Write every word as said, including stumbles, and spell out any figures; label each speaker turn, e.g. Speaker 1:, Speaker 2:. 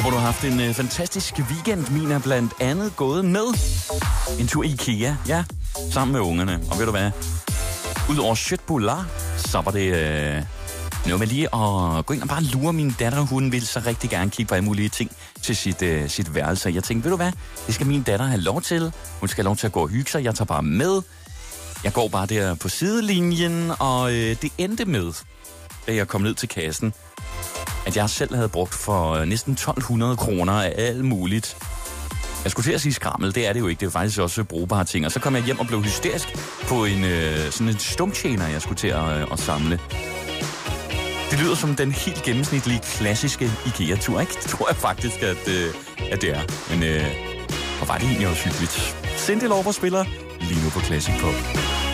Speaker 1: håber, du har haft en øh, fantastisk weekend. Min er blandt andet gået med en tur i IKEA, ja, sammen med ungerne. Og ved du hvad? Udover Sjøtbullar, så var det øh, noget med lige at gå ind og bare lure min datter. Hun vil så rigtig gerne kigge på alle mulige ting til sit, øh, sit værelse. Jeg tænkte, ved du hvad? Det skal min datter have lov til. Hun skal have lov til at gå og hygge sig. Jeg tager bare med. Jeg går bare der på sidelinjen, og øh, det endte med, da jeg kom ned til kassen, at jeg selv havde brugt for næsten tolv hundrede kroner af alt muligt. Jeg skulle til at sige skrammel, det er det jo ikke, det er faktisk også brugbare ting. Og så kom jeg hjem og blev hysterisk på en øh, sådan en stumtjener, jeg skulle til at, øh, at samle. Det lyder som den helt gennemsnitlige, klassiske IKEA-tur, ikke? Det tror jeg faktisk, at, øh, at det er. Men øh, hvor var det egentlig også hyggeligt. Cyndi Lauper spiller lige nu på Classic Pop.